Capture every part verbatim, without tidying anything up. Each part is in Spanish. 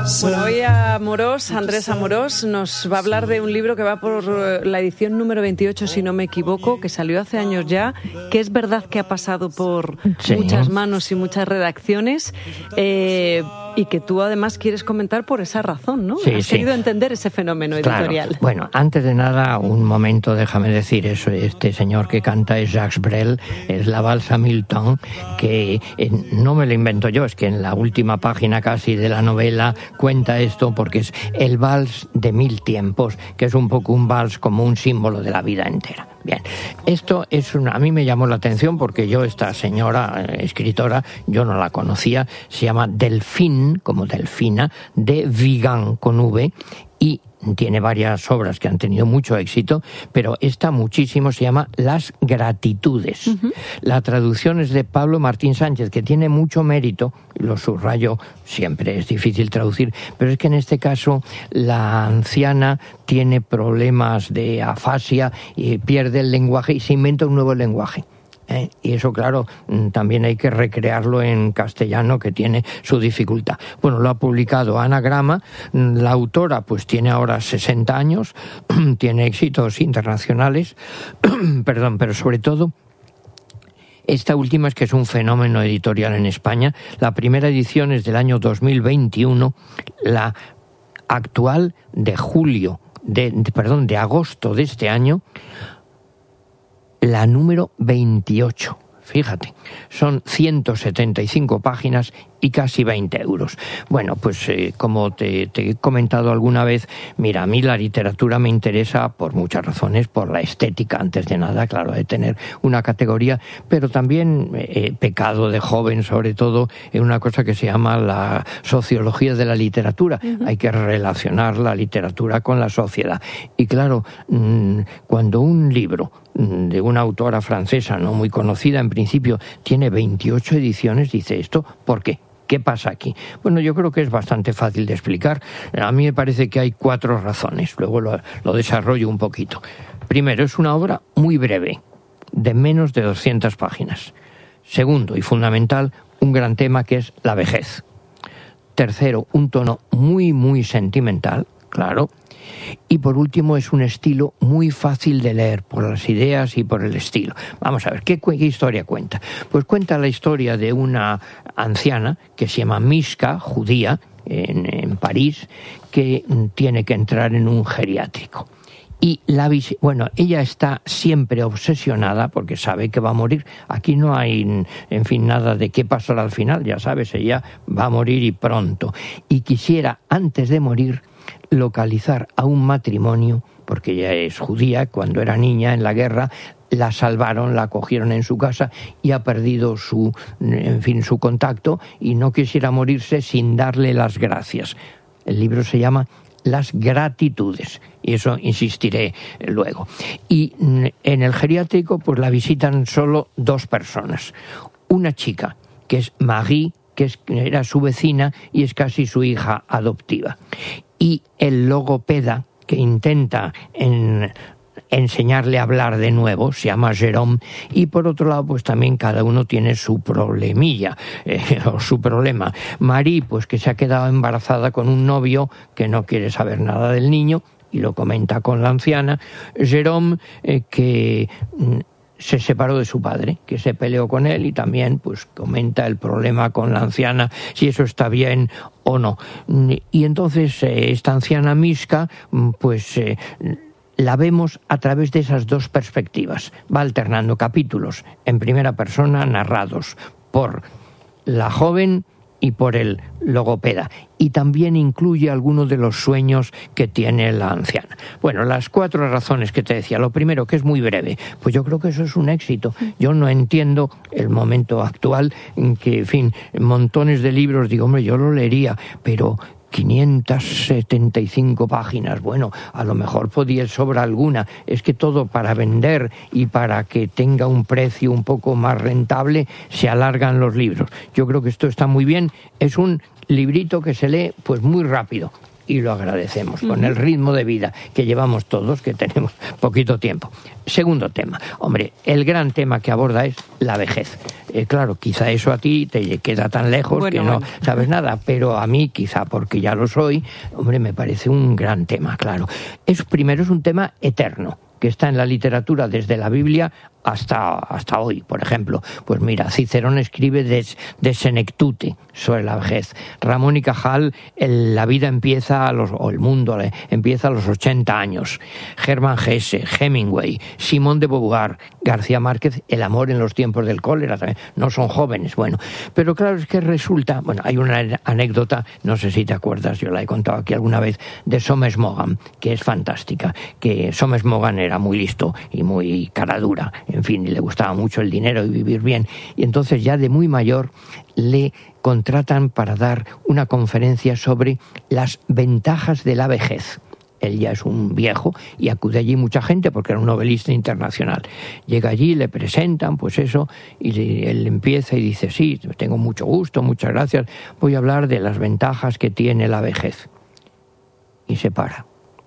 Bueno, hoy Amorós, Andrés Amorós, nos va a hablar de un libro que va por la edición número veintiocho, si no me equivoco, que salió hace años ya, que es verdad que ha pasado por sí. muchas manos y muchas redacciones, eh, y que tú además quieres comentar por esa razón, ¿no? Sí, Has sí. querido entender ese fenómeno editorial. Claro. Bueno, antes de nada, un momento, déjame decir eso, este señor que canta es Jacques Brel, es la valsa Milton, que eh, no me lo invento yo, es que en la última página casi de la novela cuenta esto, porque es el vals de mil tiempos, que es un poco un vals como un símbolo de la vida entera. Bien, esto es una, a mí me llamó la atención porque yo, esta señora eh, escritora, yo no la conocía, se llama Delphine, como Delfina, de Vigan con V, y tiene varias obras que han tenido mucho éxito, pero esta muchísimo, se llama Las Gratitudes. Uh-huh. La traducción es de Pablo Martín Sánchez, que tiene mucho mérito, lo subrayo, siempre es difícil traducir, pero es que en este caso la anciana tiene problemas de afasia y pierde el lenguaje y se inventa un nuevo lenguaje. ¿Eh? Y eso, claro, también hay que recrearlo en castellano, que tiene su dificultad. Bueno, lo ha publicado Anagrama. La autora pues tiene ahora sesenta años, tiene éxitos internacionales, perdón, pero sobre todo esta última es que es un fenómeno editorial en España. La primera edición es del año dos mil veintiuno, la actual de julio, de, de perdón, de agosto de este año, la número veintiocho, fíjate, son ciento setenta y cinco páginas y casi veinte euros. Bueno, pues eh, como te, te he comentado alguna vez, mira, a mí la literatura me interesa por muchas razones, por la estética, antes de nada, claro, de tener una categoría, pero también eh, pecado de joven, sobre todo, en una cosa que se llama la sociología de la literatura. Uh-huh. Hay que relacionar la literatura con la sociedad. Y claro, mmm, cuando un libro de una autora francesa no muy conocida en principio tiene veintiocho ediciones, dice esto, ¿por qué? ¿Qué pasa aquí? Bueno, yo creo que es bastante fácil de explicar. A mí me parece que hay cuatro razones, luego lo, lo desarrollo un poquito. Primero, es una obra muy breve, de menos de doscientas páginas. Segundo, y fundamental, un gran tema que es la vejez. Tercero, un tono muy, muy sentimental, claro. Y por último, es un estilo muy fácil de leer por las ideas y por el estilo. Vamos a ver, ¿qué, qué historia cuenta? Pues cuenta la historia de una anciana que se llama Miska, judía, en, en París, que tiene que entrar en un geriátrico. Y la bueno, ella está siempre obsesionada porque sabe que va a morir. Aquí no hay, en fin, nada de qué pasará al final, ya sabes, ella va a morir y pronto. Y quisiera, antes de morir, localizar a un matrimonio, porque ella es judía, cuando era niña en la guerra la salvaron, la acogieron en su casa y ha perdido su, en fin, su contacto y no quisiera morirse sin darle las gracias. El libro se llama Las Gratitudes, y eso insistiré luego. Y en el geriátrico pues la visitan solo dos personas. Una chica, que es Marie, que es, era su vecina y es casi su hija adoptiva. Y el logopeda, que intenta en, enseñarle a hablar de nuevo, se llama Jérôme, y por otro lado pues también cada uno tiene su problemilla, eh, o su problema. Marie, pues que se ha quedado embarazada con un novio que no quiere saber nada del niño y lo comenta con la anciana. Jérôme, eh, que mm, se separó de su padre, que se peleó con él y también pues comenta el problema con la anciana, si eso está bien o no. Y entonces eh, esta anciana Miska, pues eh, la vemos a través de esas dos perspectivas. Va alternando capítulos en primera persona narrados por la joven y por el logopeda, y también incluye algunos de los sueños que tiene la anciana. Bueno, las cuatro razones que te decía. Lo primero, que es muy breve, pues yo creo que eso es un éxito. Yo no entiendo el momento actual en que, en fin, montones de libros, digo, hombre, yo lo leería, pero quinientas setenta y cinco páginas, bueno, a lo mejor podía sobrar alguna. Es que todo para vender y para que tenga un precio un poco más rentable se alargan los libros. Yo creo que esto está muy bien. Es un librito que se lee pues muy rápido. y lo agradecemos, con el ritmo de vida que llevamos todos, que tenemos poquito tiempo. Segundo tema, hombre, el gran tema que aborda es la vejez. Eh, claro, quizá eso a ti te queda tan lejos bueno, que no bueno. sabes nada, pero a mí, quizá porque ya lo soy, hombre, me parece un gran tema, claro. Es, primero es un tema eterno, que está en la literatura desde la Biblia hasta, hasta hoy, por ejemplo. Pues mira, Cicerón escribe de, de Senectute sobre la vejez. Ramón y Cajal, el, la vida empieza, a los, o el mundo eh, empieza a los ochenta años. Hermann Hesse, Hemingway, Simón de Beauvoir, García Márquez, el amor en los tiempos del cólera, también. No son jóvenes, bueno. Pero claro, es que resulta, bueno, hay una anécdota, no sé si te acuerdas, yo la he contado aquí alguna vez, de Somes Mogan, que es fantástica, que Somes Mogan era muy listo y muy cara dura, en fin, y le gustaba mucho el dinero y vivir bien. Y entonces ya de muy mayor le contratan para dar una conferencia sobre las ventajas de la vejez. Él ya es un viejo y acude allí mucha gente porque era un novelista internacional. Llega allí, le presentan, pues eso, y él empieza y dice, sí, tengo mucho gusto, muchas gracias, voy a hablar de las ventajas que tiene la vejez. Y se para.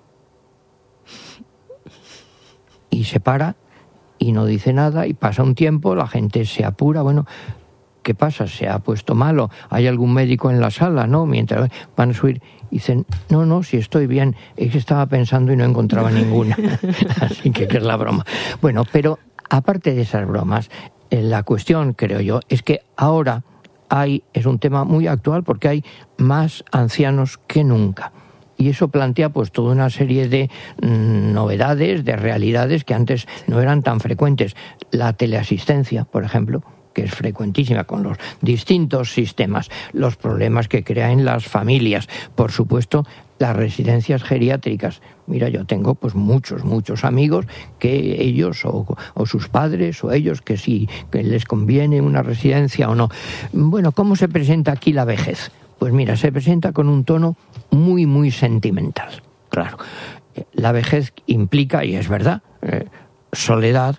Y se para y no dice nada y pasa un tiempo, la gente se apura, bueno, ¿qué pasa? ¿Se ha puesto malo? ¿Hay algún médico en la sala? ¿No? Mientras van a subir, dicen, no, no, si estoy bien, es que estaba pensando y no encontraba ninguna. Así que, ¿qué es la broma? Bueno, pero aparte de esas bromas, la cuestión, creo yo, es que ahora hay, es un tema muy actual porque hay más ancianos que nunca. Y eso plantea pues toda una serie de mm, novedades, de realidades que antes no eran tan frecuentes. La teleasistencia, por ejemplo, que es frecuentísima con los distintos sistemas, los problemas que crea en las familias, por supuesto, las residencias geriátricas. Mira, yo tengo pues muchos, muchos amigos que ellos o, o sus padres o ellos que sí, que les conviene una residencia o no. Bueno, ¿cómo se presenta aquí la vejez? Pues mira, se presenta con un tono muy, muy sentimental. Claro, la vejez implica, y es verdad, eh, soledad,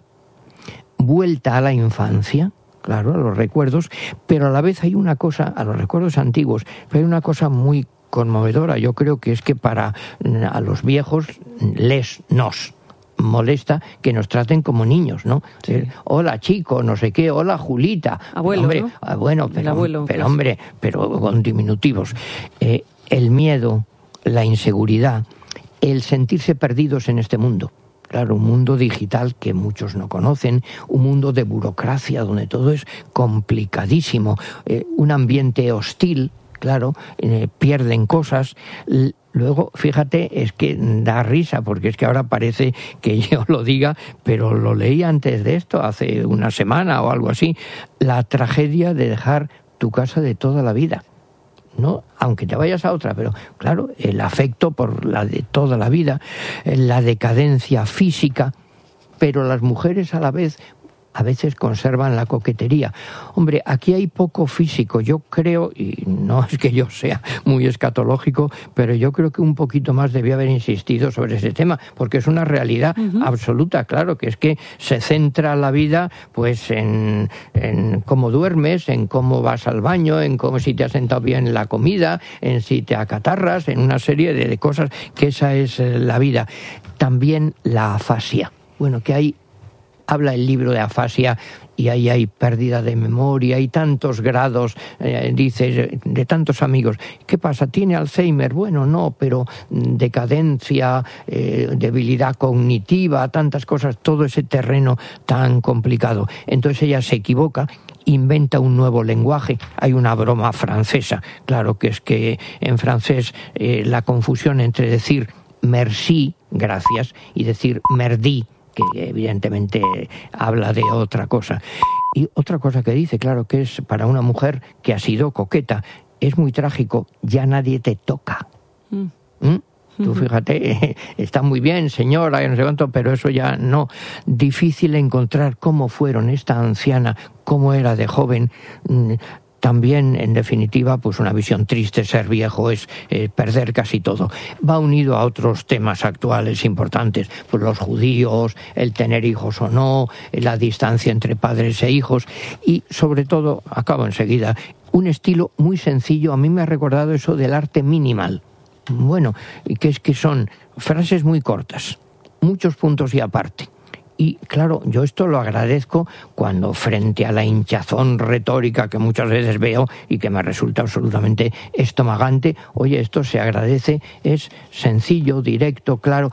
vuelta a la infancia, claro, a los recuerdos, pero a la vez hay una cosa, a los recuerdos antiguos, pero hay una cosa muy conmovedora. Yo creo que es que para a los viejos les nos molesta que nos traten como niños, ¿no? Sí. Hola chico, no sé qué, hola Julita. Abuelo, hombre, ¿no? Bueno, pero, abuelo, pero hombre, pero con diminutivos. Eh, el miedo, la inseguridad, el sentirse perdidos en este mundo. Claro, un mundo digital que muchos no conocen, un mundo de burocracia donde todo es complicadísimo, eh, un ambiente hostil, claro, eh, pierden cosas. Luego, fíjate, es que da risa, porque es que ahora parece que yo lo diga, pero lo leí antes de esto, hace una semana o algo así, la tragedia de dejar tu casa de toda la vida. No, aunque te vayas a otra, pero claro, el afecto por la de toda la vida, la decadencia física, pero las mujeres a la vez a veces conservan la coquetería. Hombre, aquí hay poco físico, yo creo, y no es que yo sea muy escatológico, pero yo creo que un poquito más debía haber insistido sobre ese tema, porque es una realidad uh-huh. absoluta, claro, que es que se centra la vida pues en, en cómo duermes, en cómo vas al baño, en cómo si te has sentado bien en la comida, en si te acatarras, en una serie de, de cosas, que esa es la vida. También la afasia. Bueno, que hay habla el libro de afasia y ahí hay pérdida de memoria, hay tantos grados, eh, dice, de tantos amigos. ¿Qué pasa? ¿Tiene Alzheimer? Bueno, no, pero decadencia, eh, debilidad cognitiva, tantas cosas, todo ese terreno tan complicado. Entonces ella se equivoca, inventa un nuevo lenguaje. Hay una broma francesa, claro, que es que en francés eh, la confusión entre decir merci, gracias, y decir merdi, que evidentemente habla de otra cosa. Y otra cosa que dice, claro, que es para una mujer que ha sido coqueta, es muy trágico, ya nadie te toca. Mm. ¿Mm? Tú fíjate, está muy bien, señora, no sé cuánto, pero eso ya no. Difícil encontrar cómo fueron esta anciana, cómo era de joven. También, en definitiva, pues una visión triste, ser viejo es eh, perder casi todo. Va unido a otros temas actuales importantes, pues los judíos, el tener hijos o no, la distancia entre padres e hijos y, sobre todo, acabo enseguida, un estilo muy sencillo. A mí me ha recordado eso del arte minimal. Bueno, que es que son frases muy cortas, muchos puntos y aparte. Y claro, yo esto lo agradezco cuando frente a la hinchazón retórica que muchas veces veo y que me resulta absolutamente estomagante, oye, esto se agradece, es sencillo, directo, claro.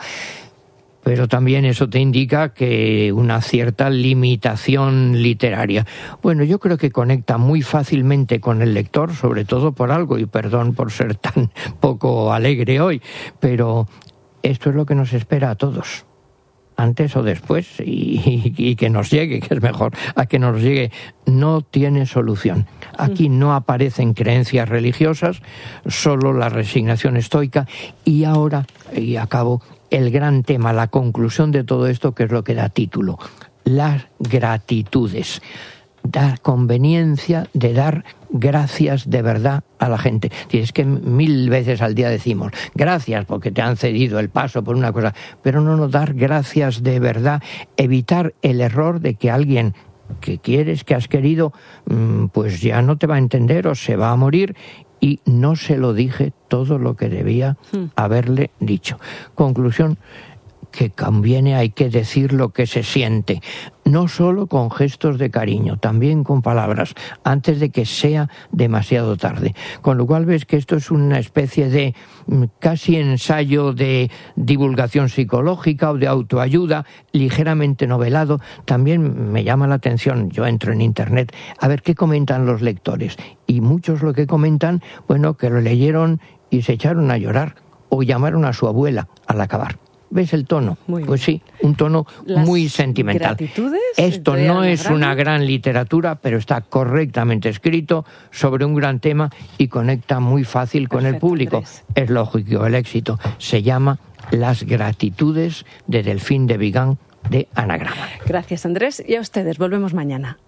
Pero también eso te indica que una cierta limitación literaria. Bueno, yo creo que conecta muy fácilmente con el lector, sobre todo por algo, y perdón por ser tan poco alegre hoy, pero esto es lo que nos espera a todos, antes o después, y, y, y que nos llegue, que es mejor a que nos llegue. No tiene solución. Aquí no aparecen creencias religiosas, solo la resignación estoica. Y ahora, y acabo, el gran tema, la conclusión de todo esto, que es lo que da título: las gratitudes. La conveniencia de dar gracias de verdad a la gente. Y es que mil veces al día decimos gracias porque te han cedido el paso por una cosa, pero no, no, dar gracias de verdad, evitar el error de que alguien que quieres, que has querido, pues ya no te va a entender o se va a morir, y no se lo dije todo lo que debía haberle dicho. Conclusión, que conviene, hay que decir lo que se siente, no solo con gestos de cariño, también con palabras, antes de que sea demasiado tarde. Con lo cual ves que esto es una especie de casi ensayo de divulgación psicológica o de autoayuda, ligeramente novelado. También me llama la atención, yo entro en internet a ver qué comentan los lectores, y muchos lo que comentan, bueno, que lo leyeron y se echaron a llorar, o llamaron a su abuela al acabar. ¿Ves el tono? Pues sí, un tono Las muy sentimental. Esto no es una gran literatura, pero está correctamente escrito sobre un gran tema y conecta muy fácil con Perfecto, el público. Andrés. Es lógico, el éxito. Se llama Las gratitudes de Delfín de Vigan, de Anagrama. Gracias, Andrés. Y a ustedes, volvemos mañana.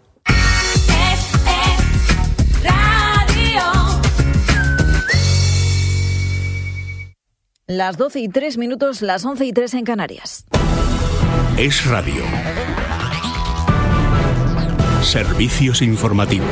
Las doce y tres minutos, las once y tres en Canarias. Es Radio. Servicios informativos.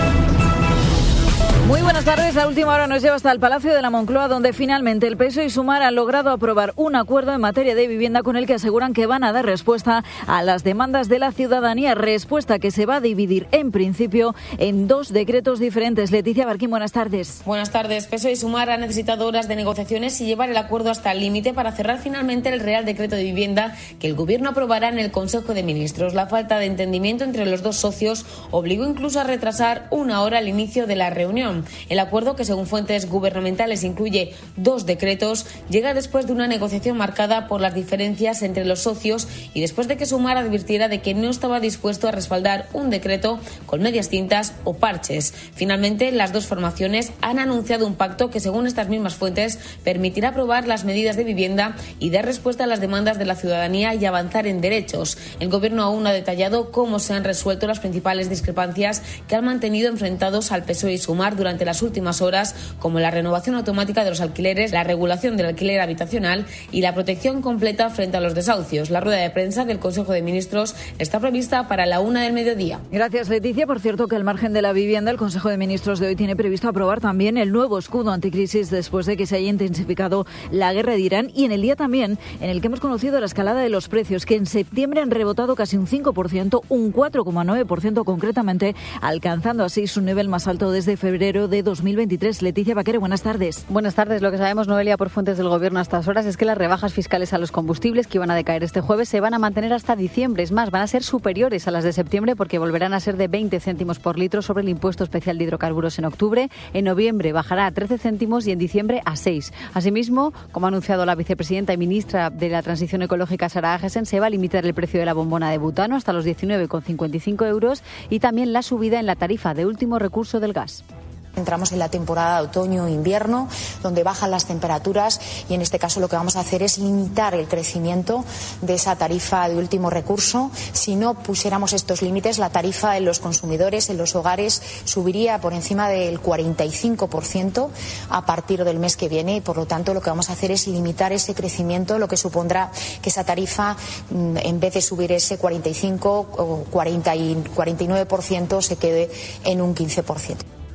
Muy buenas tardes. La última hora nos lleva hasta el Palacio de la Moncloa, donde finalmente el P S O E y Sumar han logrado aprobar un acuerdo en materia de vivienda con el que aseguran que van a dar respuesta a las demandas de la ciudadanía. Respuesta que se va a dividir en principio en dos decretos diferentes. Leticia Barquín, buenas tardes. Buenas tardes. P S O E y Sumar han necesitado horas de negociaciones y llevar el acuerdo hasta el límite para cerrar finalmente el Real Decreto de Vivienda que el Gobierno aprobará en el Consejo de Ministros. La falta de entendimiento entre los dos socios obligó incluso a retrasar una hora el inicio de la reunión. El acuerdo, que según fuentes gubernamentales incluye dos decretos, llega después de una negociación marcada por las diferencias entre los socios y después de que Sumar advirtiera de que no estaba dispuesto a respaldar un decreto con medias tintas o parches. Finalmente, las dos formaciones han anunciado un pacto que, según estas mismas fuentes, permitirá aprobar las medidas de vivienda y dar respuesta a las demandas de la ciudadanía y avanzar en derechos. El Gobierno aún no ha detallado cómo se han resuelto las principales discrepancias que han mantenido enfrentados al P S O E y Sumar durante las últimas horas, como la renovación automática de los alquileres, la regulación del alquiler habitacional y la protección completa frente a los desahucios. La rueda de prensa del Consejo de Ministros está prevista para la una del mediodía. Gracias, Leticia. Por cierto, que al margen de la vivienda, el Consejo de Ministros de hoy tiene previsto aprobar también el nuevo escudo anticrisis después de que se haya intensificado la guerra de Irán, y en el día también en el que hemos conocido la escalada de los precios, que en septiembre han rebotado casi un cinco por ciento, un cuatro coma nueve por ciento concretamente, alcanzando así su nivel más alto desde febrero de dos mil veintitrés. Leticia Baquero, buenas tardes. Buenas tardes. Lo que sabemos, Noelia, por fuentes del Gobierno a estas horas es que las rebajas fiscales a los combustibles que iban a decaer este jueves se van a mantener hasta diciembre. Es más, van a ser superiores a las de septiembre porque volverán a ser de veinte céntimos por litro sobre el impuesto especial de hidrocarburos en octubre. En noviembre bajará a trece céntimos y en diciembre a seis. Asimismo, como ha anunciado la vicepresidenta y ministra de la Transición Ecológica, Sara Agesen, se va a limitar el precio de la bombona de butano hasta los diecinueve coma cincuenta y cinco euros y también la subida en la tarifa de último recurso del gas. Entramos en la temporada de otoño-invierno, donde bajan las temperaturas, y en este caso lo que vamos a hacer es limitar el crecimiento de esa tarifa de último recurso. Si no pusiéramos estos límites, la tarifa en los consumidores, en los hogares, subiría por encima del cuarenta y cinco por ciento a partir del mes que viene, y por lo tanto lo que vamos a hacer es limitar ese crecimiento, lo que supondrá que esa tarifa, en vez de subir ese cuarenta y cinco o cuarenta y nueve por ciento, se quede en un quince por ciento.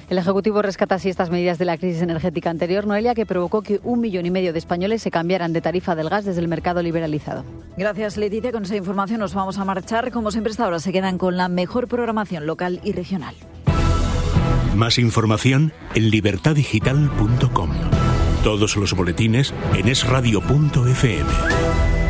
El Ejecutivo rescata así estas medidas de la crisis energética anterior, Noelia, que provocó que un millón y medio de españoles se cambiaran de tarifa del gas desde el mercado liberalizado. Gracias, Leticia. Con esa información nos vamos a marchar. Como siempre, hasta ahora se quedan con la mejor programación local y regional. Más información en libertad digital punto com. Todos los boletines en es radio punto efe eme.